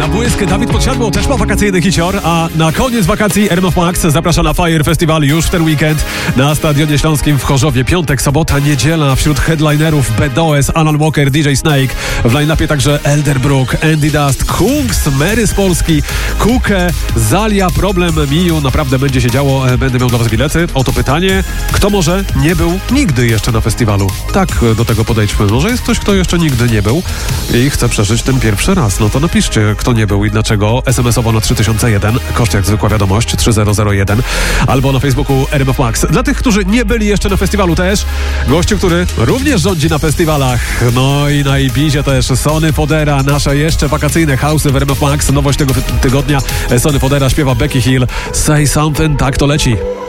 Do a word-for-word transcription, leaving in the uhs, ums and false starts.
błysk. Dawid Podsiadło też ma wakacyjny hicior, a na koniec wakacji R M F Max zaprasza na Fire Festival już w ten weekend na Stadionie Śląskim w Chorzowie. Piątek, sobota, niedziela. Wśród headlinerów B D O S, Alan Walker, D J Snake. W line-upie także Elderbrook, Andy Dust, Kungs, Mary z Polski, Kuke, Zalia, Problem, Miju. Naprawdę będzie się działo. Będę miał dla was bilety. Oto pytanie. Kto może nie był nigdy jeszcze na festiwalu? Tak, do tego podejdźmy. Może jest ktoś, kto jeszcze nigdy nie był i chce przeżyć ten pierwszy raz. No to napiszcie, kto nie był i dlaczego. es em esowo na trzy tysiące jeden, koszt jak zwykła wiadomość, trzy zero zero jeden, albo na Facebooku R M F Max. Dla tych, którzy nie byli jeszcze na festiwalu też, gościu, który również rządzi na festiwalach. No i na Ibizie też Sonny Fodera, nasze jeszcze wakacyjne house'y w R M F Max. Nowość tego tygodnia, Sonny Fodera śpiewa Becky Hill, Say Something, tak to leci.